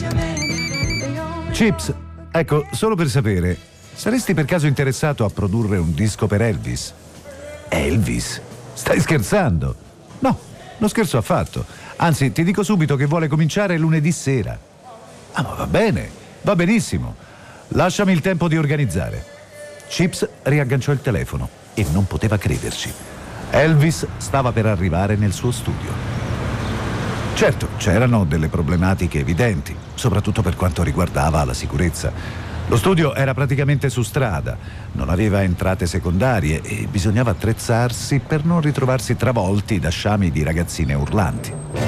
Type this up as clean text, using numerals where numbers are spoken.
Chips, ecco, solo per sapere, saresti per caso interessato a produrre un disco per Elvis? Elvis? Stai scherzando? No, non scherzo affatto. Anzi, ti dico subito che vuole cominciare lunedì sera. Ah, ma va bene, va benissimo. Lasciami il tempo di organizzare. Chips riagganciò il telefono e non poteva crederci. Elvis stava per arrivare nel suo studio. Certo, c'erano delle problematiche evidenti, soprattutto per quanto riguardava la sicurezza. Lo studio era praticamente su strada, non aveva entrate secondarie e bisognava attrezzarsi per non ritrovarsi travolti da sciami di ragazzine urlanti.